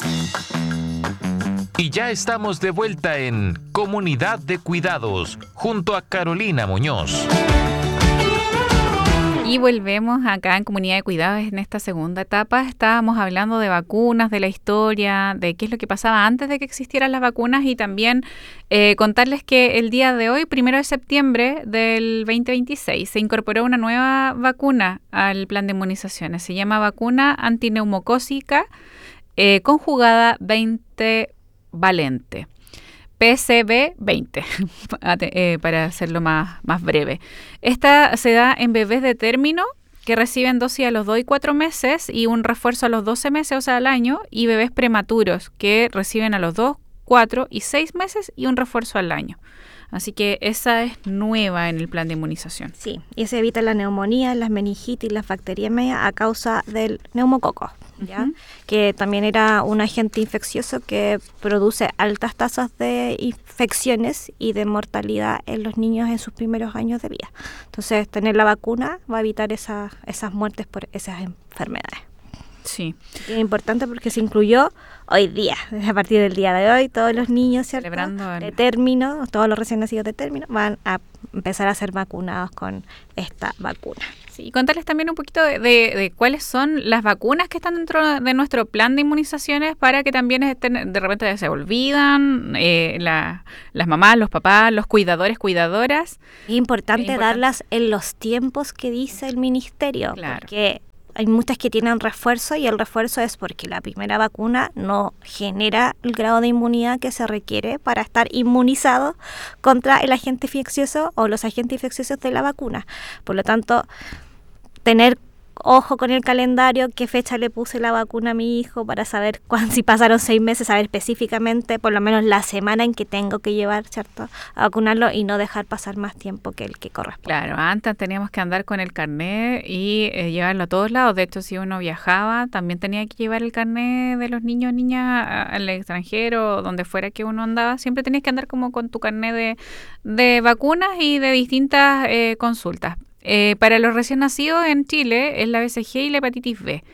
Y ya estamos de vuelta en Comunidad de Cuidados, junto a Carolina Muñoz. Y volvemos acá en Comunidad de Cuidados en esta segunda etapa. Estábamos hablando de vacunas, de la historia, de qué es lo que pasaba antes de que existieran las vacunas y también contarles que el día de hoy, 1 de septiembre del 2026, se incorporó una nueva vacuna al plan de inmunizaciones. Se llama vacuna antineumocócica conjugada 20-valente. PCV20, para hacerlo más breve. Esta se da en bebés de término que reciben dosis a los 2 y 4 meses y un refuerzo a los 12 meses, o sea, al año, y bebés prematuros que reciben a los 2, 4 y 6 meses y un refuerzo al año. Así que esa es nueva en el plan de inmunización. Sí, y se evita la neumonía, las meningitis, las bacteriemias a causa del neumococo, ¿ya? Que también era un agente infeccioso que produce altas tasas de infecciones y de mortalidad en los niños en sus primeros años de vida. Entonces, tener la vacuna va a evitar esas muertes por esas enfermedades. Sí. Es importante porque se incluyó hoy día, a partir del día de hoy, todos los niños, ¿cierto?, de término, todos los recién nacidos de término, van a empezar a ser vacunados con esta vacuna. Sí, y contarles también un poquito de cuáles son las vacunas que están dentro de nuestro plan de inmunizaciones para que también estén, de repente se olvidan, las mamás, los papás, los cuidadores, cuidadoras. Es importante darlas en los tiempos que dice el ministerio, claro, porque hay muchas que tienen refuerzo y el refuerzo es porque la primera vacuna no genera el grado de inmunidad que se requiere para estar inmunizado contra el agente infeccioso o los agentes infecciosos de la vacuna. Por lo tanto, tener ojo con el calendario, qué fecha le puse la vacuna a mi hijo para saber si pasaron 6 meses, saber específicamente por lo menos la semana en que tengo que llevar, ¿cierto?, a vacunarlo y no dejar pasar más tiempo que el que corresponde. Claro, antes teníamos que andar con el carnet y llevarlo a todos lados. De hecho, si uno viajaba, también tenía que llevar el carnet de los niños, niñas al extranjero, donde fuera que uno andaba. Siempre tenías que andar como con tu carnet de vacunas y de distintas consultas. Para los recién nacidos en Chile es la BCG y la hepatitis B,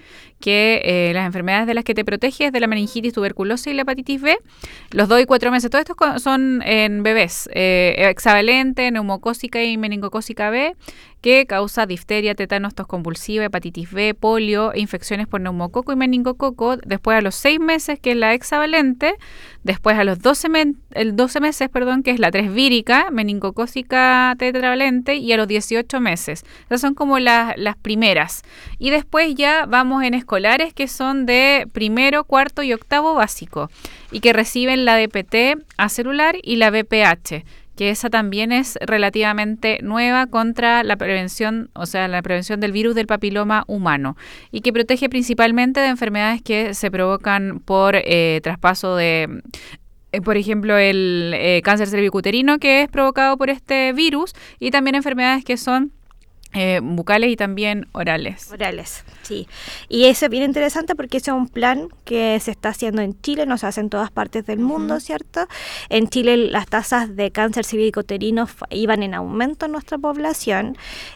que las enfermedades de las que te protege es de la meningitis, tuberculosis y la hepatitis B, los 2 y 4 meses. Todos estos son en bebés, hexavalente, neumocócica y meningocócica B, que causa difteria, tétanos, tos convulsiva, hepatitis B, polio, infecciones por neumococo y meningococo. Después a los 6 meses, que es la hexavalente. Después a los 12 meses, que es la 3 vírica, meningocócica tetravalente, y a los 18 meses. Esas son como las primeras. Y después ya vamos en escolares, que son de 1º, 4º y 8º básico, y que reciben la DPT acelular y la VPH, que esa también es relativamente nueva contra la prevención, o sea, la prevención del virus del papiloma humano, y que protege principalmente de enfermedades que se provocan por traspaso de, por ejemplo, el cáncer cervicuterino, que es provocado por este virus, y también enfermedades que son bucales y también orales. Orales, sí. Y eso es bien interesante porque ese es un plan que se está haciendo en Chile, no se hace en todas partes del mundo, ¿cierto? En Chile las tasas de cáncer cervicuterino iban en aumento en nuestra población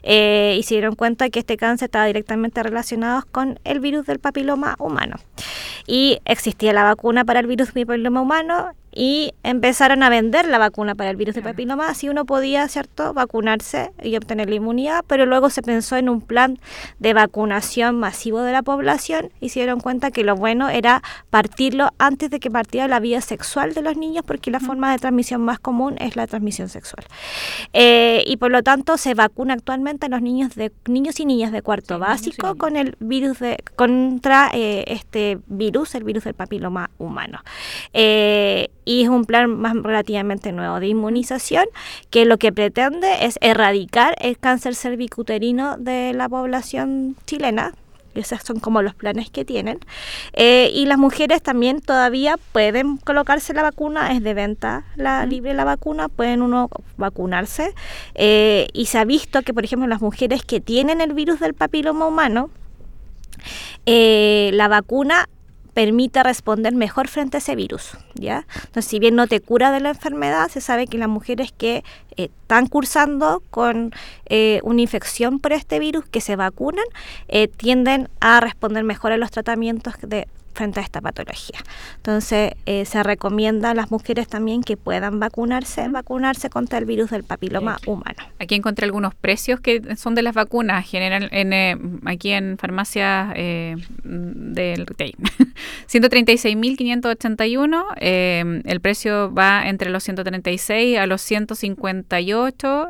y se dieron cuenta que este cáncer estaba directamente relacionado con el virus del papiloma humano. Y existía la vacuna para el virus del papiloma humano y empezaron a vender la vacuna para el virus del papiloma, así uno podía, ¿cierto?, vacunarse y obtener la inmunidad, pero luego se pensó en un plan de vacunación masivo de la población y se dieron cuenta que lo bueno era partirlo antes de que partiera la vida sexual de los niños, porque la forma de transmisión más común es la transmisión sexual. Y por lo tanto se vacuna actualmente a los niños y niñas de cuarto básico con el virus contra este virus, el virus del papiloma humano. Y es un plan más relativamente nuevo de inmunización que lo que pretende es erradicar el cáncer cervicuterino de la población chilena. Esos son como los planes que tienen. Y las mujeres también todavía pueden colocarse la vacuna, es de venta libre la vacuna, pueden uno vacunarse. Y se ha visto que, por ejemplo, las mujeres que tienen el virus del papiloma humano, la vacuna permite responder mejor frente a ese virus, ¿ya? Entonces, si bien no te cura de la enfermedad, se sabe que las mujeres que están cursando con una infección por este virus, que se vacunan, tienden a responder mejor a los tratamientos frente a esta patología. Entonces, se recomienda a las mujeres también que puedan vacunarse contra el virus del papiloma humano. Aquí encontré algunos precios que son de las vacunas, general aquí en farmacias del retail. 136.581, el precio va entre los 136 a los 158,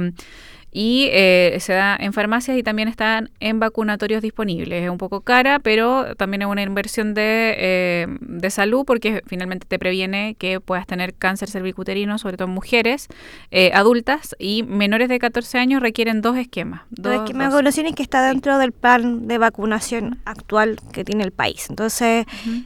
y se da en farmacias y también están en vacunatorios disponibles. Es un poco cara, pero también es una inversión de salud, porque finalmente te previene que puedas tener cáncer cervicuterino, sobre todo en mujeres adultas, y menores de 14 años requieren 2 esquemas. Dos esquemas de vacunaciones que está dentro del plan de vacunación actual que tiene el país. Entonces,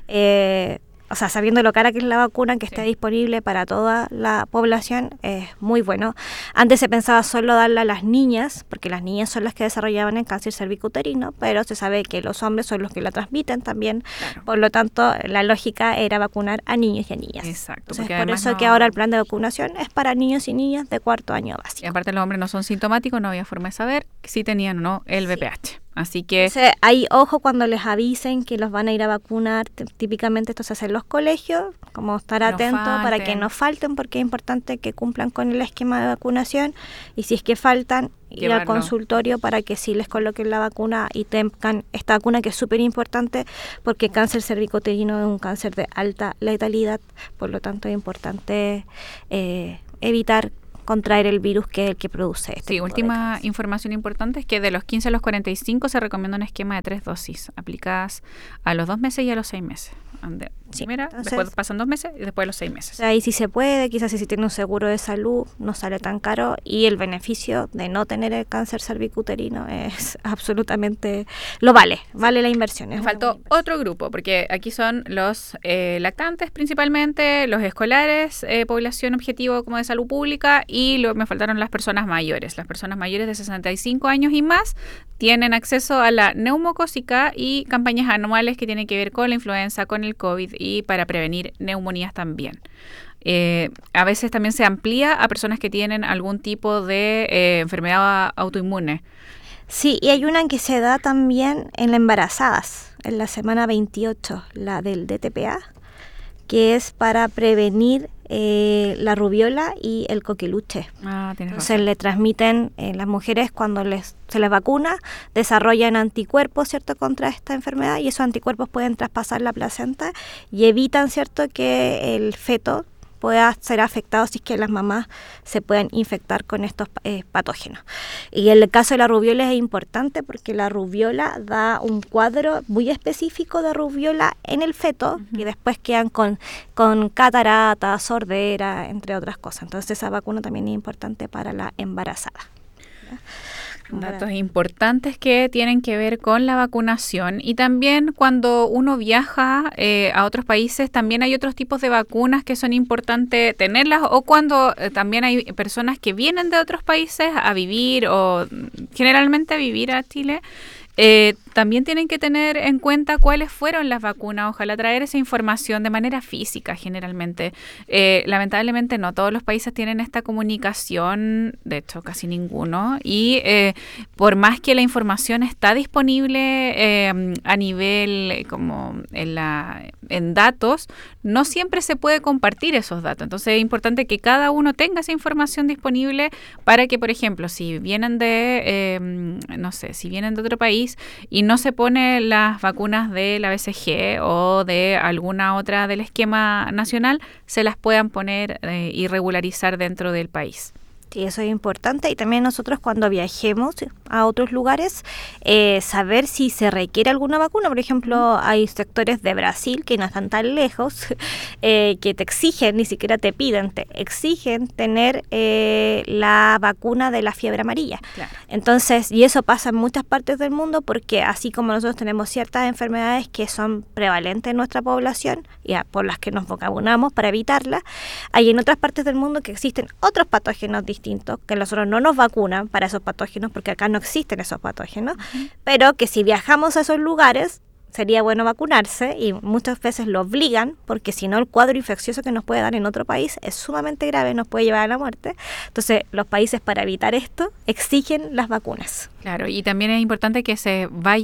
o sea, sabiendo lo cara que es la vacuna, que esté disponible para toda la población, es muy bueno. Antes se pensaba solo darla a las niñas, porque las niñas son las que desarrollaban el cáncer cervicuterino, pero se sabe que los hombres son los que la transmiten también. Claro. Por lo tanto, la lógica era vacunar a niños y a niñas. Exacto. Entonces, por eso que ahora el plan de vacunación es para niños y niñas de 4º año básico. Y aparte los hombres no son sintomáticos, no había forma de saber si tenían o no el VPH. Así que... Entonces, hay ojo cuando les avisen que los van a ir a vacunar. Típicamente esto se hace en los colegios, como estar atentos para que no falten, porque es importante que cumplan con el esquema de vacunación, y si es que faltan, ir al consultorio para que sí les coloquen la vacuna y tengan esta vacuna, que es súper importante porque cáncer cervicuterino es un cáncer de alta letalidad, por lo tanto es importante evitar contraer el virus que es el que produce este tipo última de información importante es que de los 15 a los 45 se recomienda un esquema de 3 dosis aplicadas a los 2 meses y a los 6 meses. Primera, después pasan 2 meses y después los 6 meses. O sea, y si se puede, quizás si tiene un seguro de salud no sale tan caro, y el beneficio de no tener el cáncer cervicuterino es absolutamente, vale la inversión. Me faltó otro grupo, porque aquí son los lactantes principalmente, los escolares, población objetivo como de salud pública, y me faltaron las personas mayores. Las personas mayores de 65 años y más tienen acceso a la neumocócica y campañas anuales que tienen que ver con la influenza, con el COVID y para prevenir neumonías también. A veces también se amplía a personas que tienen algún tipo de enfermedad autoinmune. Sí, y hay una que se da también en las embarazadas, en la semana 28, la del DTPA, que es para prevenir la rubiola y el coqueluche. Entonces le transmiten, las mujeres cuando se les vacuna, desarrollan anticuerpos, ¿cierto?, contra esta enfermedad, y esos anticuerpos pueden traspasar la placenta y evitan, ¿cierto?, que el feto pueda ser afectado si es que las mamás se pueden infectar con estos patógenos. Y el caso de la rubiola es importante porque la rubiola da un cuadro muy específico de rubiola en el feto, y después quedan con catarata, sordera, entre otras cosas. Entonces esa vacuna también es importante para la embarazada. Datos importantes que tienen que ver con la vacunación. Y también cuando uno viaja a otros países, también hay otros tipos de vacunas que son importantes tenerlas, o cuando también hay personas que vienen de otros países a vivir, o generalmente a vivir a Chile. También tienen que tener en cuenta cuáles fueron las vacunas. Ojalá traer esa información de manera física generalmente. Lamentablemente no todos los países tienen esta comunicación, de hecho casi ninguno, y por más que la información está disponible a nivel como en datos, no siempre se puede compartir esos datos. Entonces es importante que cada uno tenga esa información disponible para que, por ejemplo, si vienen si vienen de otro país y no se pone las vacunas de la BCG o de alguna otra del esquema nacional, se las puedan poner y regularizar dentro del país. Sí, eso es importante. Y también nosotros cuando viajemos a otros lugares, saber si se requiere alguna vacuna. Por ejemplo, hay sectores de Brasil que no están tan lejos, que te exigen, ni siquiera te piden, te exigen tener la vacuna de la fiebre amarilla. Claro. Entonces, y eso pasa en muchas partes del mundo, porque así como nosotros tenemos ciertas enfermedades que son prevalentes en nuestra población y por las que nos vacunamos para evitarlas, hay en otras partes del mundo que existen otros patógenos distintos, que nosotros no nos vacunan para esos patógenos, porque acá no existen esos patógenos, pero que si viajamos a esos lugares sería bueno vacunarse, y muchas veces lo obligan, porque si no el cuadro infeccioso que nos puede dar en otro país es sumamente grave, nos puede llevar a la muerte. Entonces los países, para evitar esto, exigen las vacunas. Claro, y también es importante que se vaya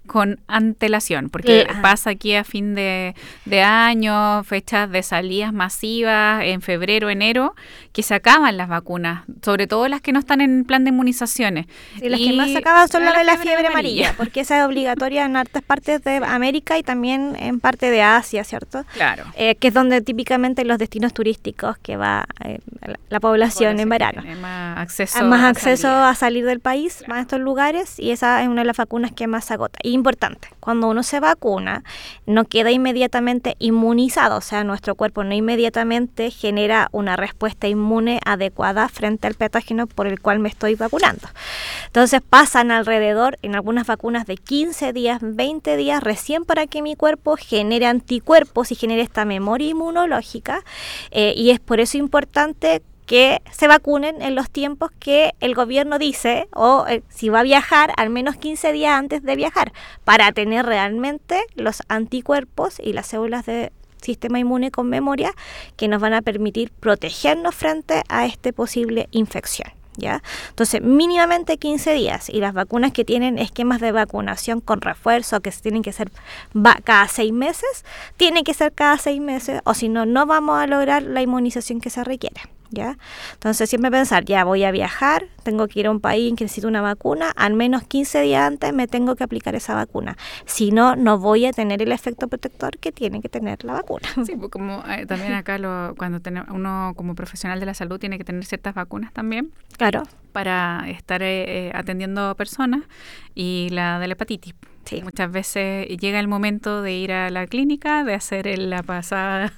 con antelación, porque pasa aquí a fin de año, fechas de salidas masivas, en febrero, enero, que se acaban las vacunas, sobre todo las que no están en plan de inmunizaciones. Sí, las que más se acaban son las de la fiebre amarilla, porque esa es obligatoria en hartas partes de América y también en parte de Asia, ¿cierto? Claro. Que es donde típicamente los destinos turísticos que va la población en verano. Tiene más acceso, a salir del país, claro, más a estos lugares, y esa es una de las vacunas que más se agota. Y importante, cuando uno se vacuna, no queda inmediatamente inmunizado, o sea, nuestro cuerpo no inmediatamente genera una respuesta inmune adecuada frente al patógeno por el cual me estoy vacunando. Entonces pasan alrededor, en algunas vacunas, de 15 días, 20 días, recién para que mi cuerpo genere anticuerpos y genere esta memoria inmunológica, y es por eso importante que se vacunen en los tiempos que el gobierno dice, o si va a viajar, al menos 15 días antes de viajar, para tener realmente los anticuerpos y las células de sistema inmune con memoria que nos van a permitir protegernos frente a esta posible infección, ¿ya? Entonces, mínimamente 15 días, y las vacunas que tienen esquemas de vacunación con refuerzo, que tienen que ser cada 6 meses, tienen que ser cada 6 meses, o si no, no vamos a lograr la inmunización que se requiere, ¿ya? Entonces siempre pensar, ya voy a viajar, tengo que ir a un país en que necesito una vacuna, al menos 15 días antes me tengo que aplicar esa vacuna, si no, no voy a tener el efecto protector que tiene que tener la vacuna. Sí, pues como también acá cuando uno como profesional de la salud tiene que tener ciertas vacunas también. Claro. Para estar atendiendo personas, y la de la hepatitis. Sí. Muchas veces llega el momento de ir a la clínica, de hacer la pasada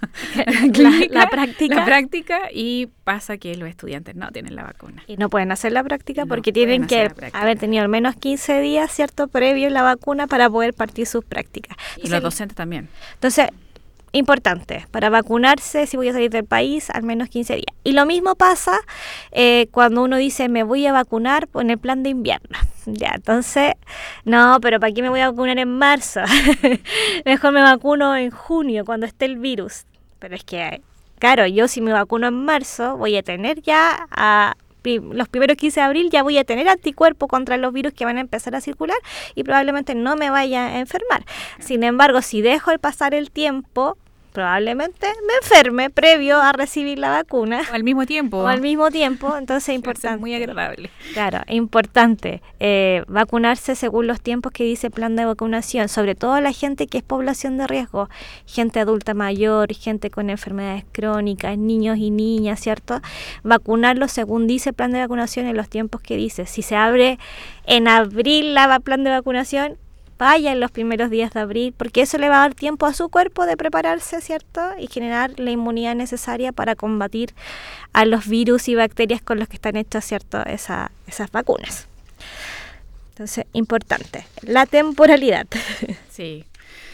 la práctica, y pasa que los estudiantes no tienen la vacuna. Y no pueden hacer la práctica porque tienen que haber tenido al menos 15 días, ¿cierto?, previo la vacuna para poder partir sus prácticas. Entonces, y los docentes también. Entonces, importante, para vacunarse, si voy a salir del país, al menos 15 días. Y lo mismo pasa cuando uno dice, me voy a vacunar en el plan de invierno. Ya, entonces, no, pero ¿para qué me voy a vacunar en marzo? Mejor me vacuno en junio, cuando esté el virus. Pero es que, claro, yo si me vacuno en marzo, voy a tener ya los primeros 15 de abril ya voy a tener anticuerpos contra los virus que van a empezar a circular y probablemente no me vaya a enfermar. Sin embargo, si dejo el pasar el tiempo, probablemente me enferme previo a recibir la vacuna. O al mismo tiempo, entonces es importante. Es muy agradable. Claro, importante vacunarse según los tiempos que dice el plan de vacunación, sobre todo la gente que es población de riesgo, gente adulta mayor, gente con enfermedades crónicas, niños y niñas, ¿cierto? Vacunarlos según dice el plan de vacunación en los tiempos que dice. Si se abre en abril la plan de vacunación, vaya en los primeros días de abril, porque eso le va a dar tiempo a su cuerpo de prepararse, ¿cierto? Y generar la inmunidad necesaria para combatir a los virus y bacterias con los que están hechas, ¿cierto?, esas vacunas. Entonces, importante, la temporalidad. Sí.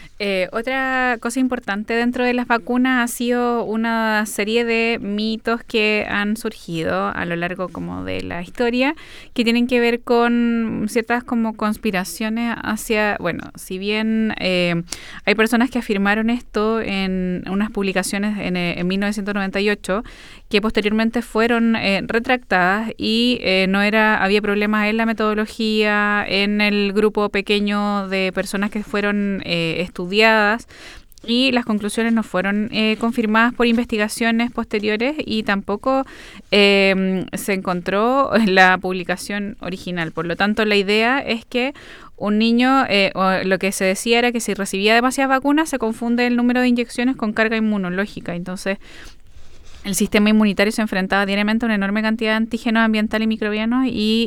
Otra cosa importante dentro de las vacunas ha sido una serie de mitos que han surgido a lo largo como de la historia, que tienen que ver con ciertas como conspiraciones hacia, bueno, si bien hay personas que afirmaron esto en unas publicaciones en 1998, que posteriormente fueron retractadas y había problemas en la metodología, en el grupo pequeño de personas que fueron estudiadas, y las conclusiones no fueron confirmadas por investigaciones posteriores, y tampoco se encontró la publicación original. Por lo tanto, la idea es que un niño, lo que se decía era que si recibía demasiadas vacunas se confunde el número de inyecciones con carga inmunológica. Entonces, el sistema inmunitario se enfrentaba diariamente a una enorme cantidad de antígenos ambientales y microbianos, y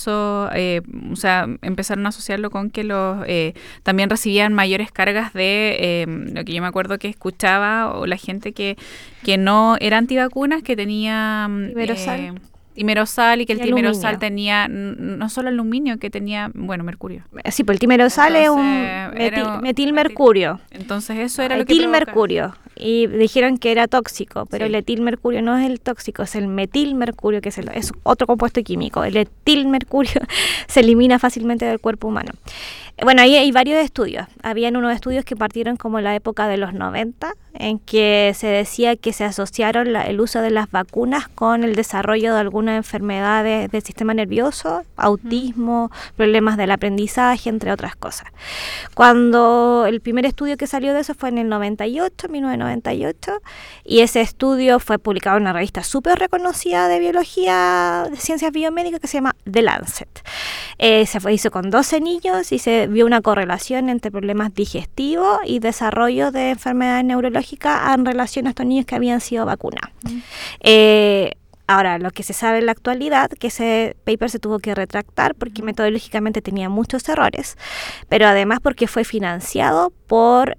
empezaron a asociarlo con que también recibían mayores cargas de lo que yo me acuerdo que escuchaba, o la gente que no era antivacunas, que tenía timerosal, y que el timerosal tenía no solo aluminio, que tenía, mercurio. Sí, pues el timerosal es un metilmercurio. Entonces eso era lo que metilmercurio. y dijeron que era tóxico, pero Sí. el etilmercurio no es el tóxico, es el metilmercurio, que es otro compuesto químico. El etilmercurio se elimina fácilmente del cuerpo humano. Bueno, ahí hay varios estudios. Habían unos estudios que partieron como en la época de los 90, en que se decía que se asociaron el uso de las vacunas con el desarrollo de algunas enfermedades del sistema nervioso, autismo, problemas del aprendizaje, entre otras cosas. Cuando el primer estudio que salió de eso fue en el 1998, y ese estudio fue publicado en una revista súper reconocida de biología, de ciencias biomédicas, que se llama The Lancet. Hizo con 12 niños y se vio una correlación entre problemas digestivos y desarrollo de enfermedades neurológicas en relación a estos niños que habían sido vacunados. Ahora, lo que se sabe en la actualidad, que ese paper se tuvo que retractar porque metodológicamente tenía muchos errores, pero además porque fue financiado por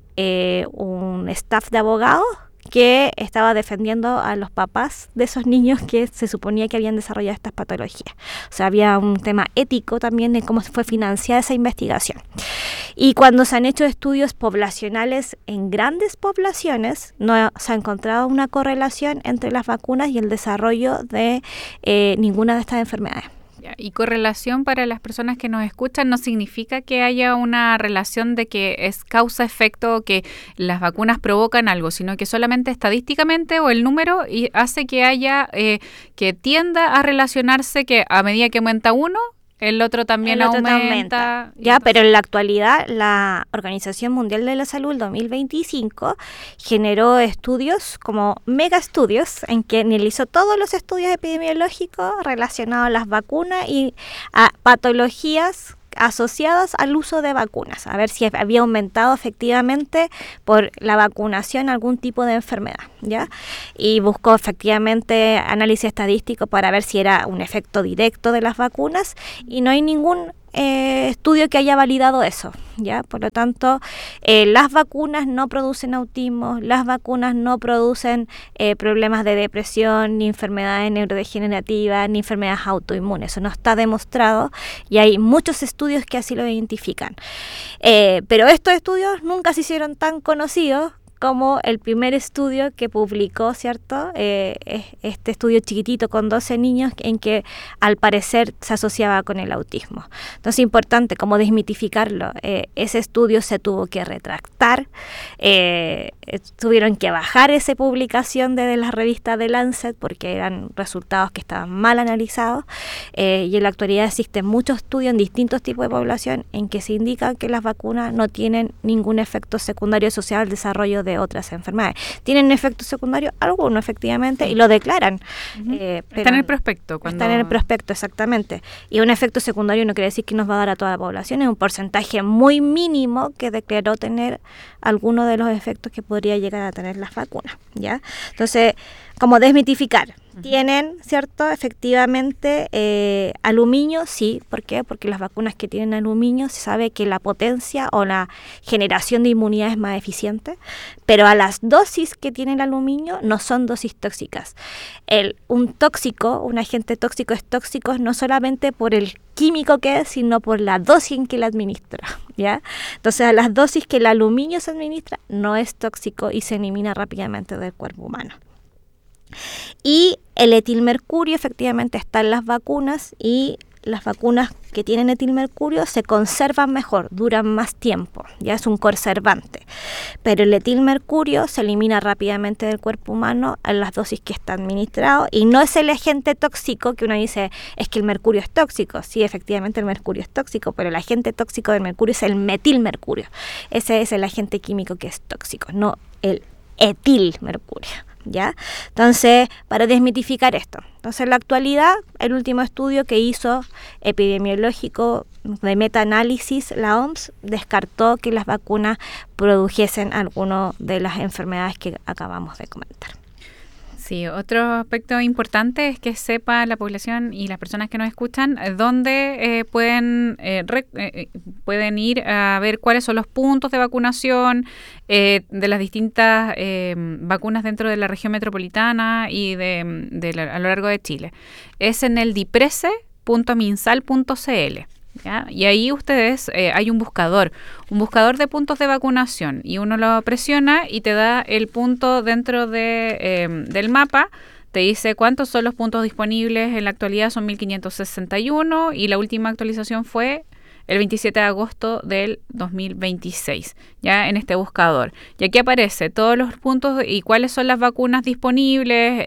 un staff de abogados que estaba defendiendo a los papás de esos niños que se suponía que habían desarrollado estas patologías. O sea, había un tema ético también de cómo fue financiada esa investigación. Y cuando se han hecho estudios poblacionales en grandes poblaciones, no se ha encontrado una correlación entre las vacunas y el desarrollo de ninguna de estas enfermedades. Y correlación, para las personas que nos escuchan, no significa que haya una relación de que es causa-efecto, que las vacunas provocan algo, sino que solamente estadísticamente o el número hace que haya, que tienda a relacionarse, que a medida que aumenta uno, el otro también aumenta. Ya, pero en la actualidad la Organización Mundial de la Salud, el 2025, generó estudios como mega estudios en que analizó todos los estudios epidemiológicos relacionados a las vacunas y a patologías asociadas al uso de vacunas, a ver si había aumentado efectivamente por la vacunación algún tipo de enfermedad, ¿ya? Y buscó efectivamente análisis estadístico para ver si era un efecto directo de las vacunas, y no hay ningún estudio que haya validado eso, ¿ya? Por lo tanto, las vacunas no producen autismo, las vacunas no producen problemas de depresión, ni enfermedades neurodegenerativas, ni enfermedades autoinmunes. Eso no está demostrado y hay muchos estudios que así lo identifican. Pero estos estudios nunca se hicieron tan conocidos como el primer estudio que publicó, ¿cierto? Este estudio chiquitito con 12 niños en que al parecer se asociaba con el autismo. Entonces, importante como desmitificarlo. Ese estudio se tuvo que retractar, tuvieron que bajar esa publicación de la revista The Lancet porque eran resultados que estaban mal analizados, y en la actualidad existen muchos estudios en distintos tipos de población en que se indica que las vacunas no tienen ningún efecto secundario asociado al desarrollo de otras enfermedades. Tienen efectos secundarios, algunos efectivamente, y lo declaran. Está en el prospecto. Está en el prospecto, exactamente. Y un efecto secundario no quiere decir que nos va a dar a toda la población, es un porcentaje muy mínimo que declaró tener alguno de los efectos que podría llegar a tener las vacunas, ¿ya? Entonces, como desmitificar. Tienen, ¿cierto? Efectivamente, aluminio, sí. ¿Por qué? Porque las vacunas que tienen aluminio se sabe que la potencia o la generación de inmunidad es más eficiente, pero a las dosis que tiene el aluminio no son dosis tóxicas. Un tóxico, un agente tóxico es tóxico no solamente por el químico que es, sino por la dosis en que la administra, ¿ya? Entonces, a las dosis que el aluminio se administra no es tóxico y se elimina rápidamente del cuerpo humano. Y el etilmercurio efectivamente está en las vacunas, y las vacunas que tienen etilmercurio se conservan mejor, duran más tiempo, ya es un conservante. Pero el etilmercurio se elimina rápidamente del cuerpo humano en las dosis que está administrado, y no es el agente tóxico que uno dice, es que el mercurio es tóxico. Sí, efectivamente el mercurio es tóxico, pero el agente tóxico del mercurio es el metilmercurio. Ese es el agente químico que es tóxico, no el etilmercurio, ¿ya? Entonces, para desmitificar esto. Entonces, en la actualidad, el último estudio que hizo epidemiológico de metaanálisis, la OMS, descartó que las vacunas produjesen alguna de las enfermedades que acabamos de comentar. Sí, otro aspecto importante es que sepa la población y las personas que nos escuchan dónde pueden ir a ver cuáles son los puntos de vacunación de las distintas vacunas dentro de la región metropolitana y a lo largo de Chile. Es en el diprese.minsal.cl. ¿ya? Y ahí ustedes, hay un buscador de puntos de vacunación, y uno lo presiona y te da el punto dentro del mapa. Te dice cuántos son los puntos disponibles. En la actualidad son 1.561 y la última actualización fue el 27 de agosto del 2026, ya en este buscador. Y aquí aparece todos los puntos y cuáles son las vacunas disponibles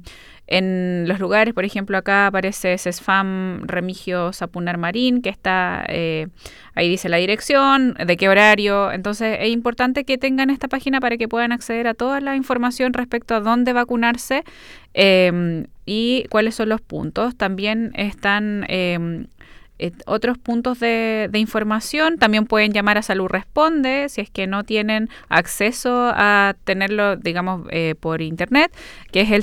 en los lugares. Por ejemplo, acá aparece CESFAM Remigio Sapunar Marín, que está, ahí dice la dirección, de qué horario. Entonces es importante que tengan esta página para que puedan acceder a toda la información respecto a dónde vacunarse y cuáles son los puntos. También están otros puntos de información. También pueden llamar a Salud Responde si es que no tienen acceso a tenerlo, digamos, por internet, que es el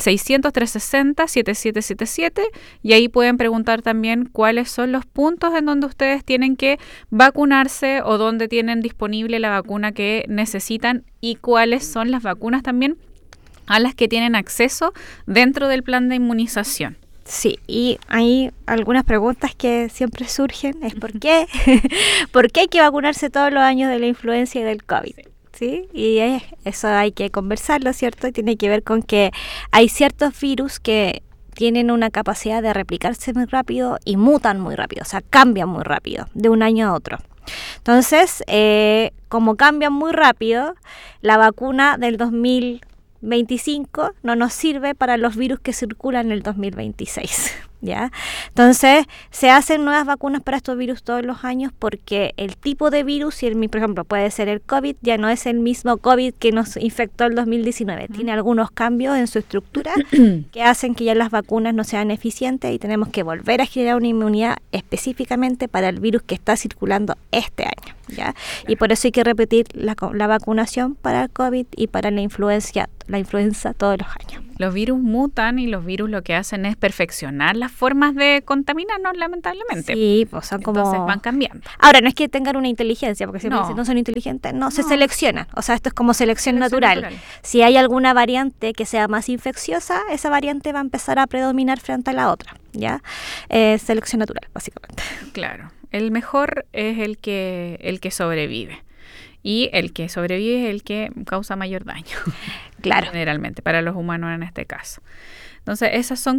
600-360-7777, y ahí pueden preguntar también cuáles son los puntos en donde ustedes tienen que vacunarse o donde tienen disponible la vacuna que necesitan y cuáles son las vacunas también a las que tienen acceso dentro del plan de inmunización. Sí, y hay algunas preguntas que siempre surgen, es ¿por qué? ¿Por qué hay que vacunarse todos los años de la influenza y del COVID? ¿Sí? Y eso hay que conversarlo, ¿cierto? Y tiene que ver con que hay ciertos virus que tienen una capacidad de replicarse muy rápido y mutan muy rápido, o sea, cambian muy rápido de un año a otro. Entonces, como cambian muy rápido, la vacuna del 2025 no nos sirve para los virus que circulan en el 2026, ¿ya? Entonces, se hacen nuevas vacunas para estos virus todos los años porque el tipo de virus, por ejemplo, puede ser el COVID, ya no es el mismo COVID que nos infectó el 2019. Tiene algunos cambios en su estructura que hacen que ya las vacunas no sean eficientes y tenemos que volver a generar una inmunidad específicamente para el virus que está circulando este año, ¿ya? Claro. Y por eso hay que repetir la vacunación para el COVID y para la influenza todos los años. Los virus mutan y los virus lo que hacen es perfeccionar las formas de contaminarnos, lamentablemente. Sí, pues son como... Entonces van cambiando. Ahora, no es que tengan una inteligencia, porque siempre dicen no son inteligentes, no, se seleccionan. O sea, esto es como selección natural. Si hay alguna variante que sea más infecciosa, esa variante va a empezar a predominar frente a la otra, ¿ya? Selección natural, básicamente. Claro. El mejor es el que sobrevive. Y el que sobrevive es el que causa mayor daño. Claro. Generalmente, para los humanos en este caso. Entonces, esas son